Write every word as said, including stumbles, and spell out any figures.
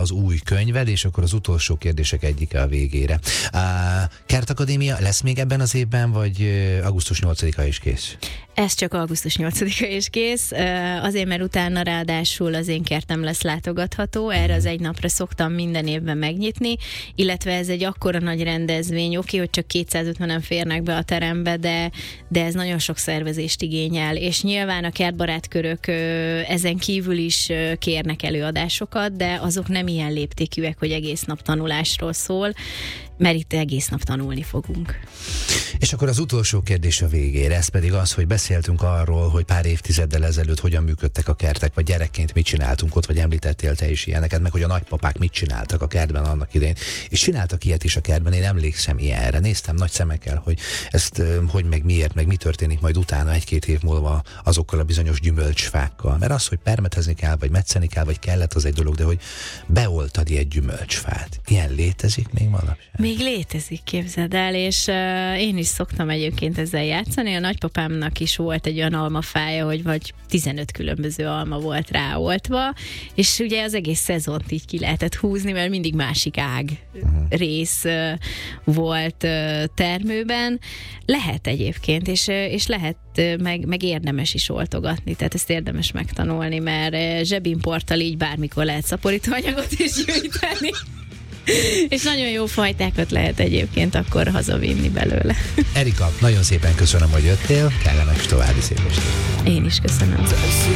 az új könyved, és akkor az utolsó kérdések egyike a végére. A Kertakadémia lesz még ebben az évben, vagy augusztus nyolcadika is kész? Ez csak augusztus nyolcadika és kész, azért, mert utána ráadásul az én kertem lesz látogatható, erre az egy napra szoktam minden évben megnyitni, illetve ez egy akkora nagy rendezvény, oké, hogy csak kétszázötvenen férnek be a terembe, de, de ez nagyon sok szervezést igényel, és nyilván a kertbarátkörök ezen kívül is kérnek előadásokat, de azok nem ilyen léptékűek, hogy egész nap tanulásról szól, mert itt egész nap tanulni fogunk. És akkor az utolsó kérdés a végére, ez pedig az, hogy beszéltünk arról, hogy pár évtizeddel ezelőtt hogyan működtek a kertek, vagy gyerekként mit csináltunk ott, vagy említettél te is ilyeneket, meg hogy a nagypapák mit csináltak a kertben annak idején. És csináltak ilyet is a kertben, én emlékszem ilyenre. Néztem nagy szemekkel, hogy ezt hogy meg miért, meg mi történik majd utána egy-két év múlva azokkal a bizonyos gyümölcsfákkal. Mert az, hogy permetezni kell, vagy metszeni kell, vagy kellett, az egy dolog, de hogy beoltad egy gyümölcsfát. Ilyen létezik még manapság? Még létezik, képzeld el, és uh, én is szoktam egyébként ezzel játszani. A nagypapámnak is volt egy olyan almafája, hogy vagy tizenöt különböző alma volt ráoltva, és ugye az egész szezont így ki lehetett húzni, mert mindig másik ág uh-huh. rész uh, volt uh, termőben. Lehet egyébként, és, uh, és lehet uh, meg, meg érdemes is oltogatni, tehát ezt érdemes megtanulni, mert uh, zsebimporttal így bármikor lehet szaporítóanyagot is gyűjteni. És nagyon jó fajtákat lehet egyébként akkor hazavinni belőle. Erika, nagyon szépen köszönöm, hogy jöttél, kellemes további szép estét. Én is köszönöm.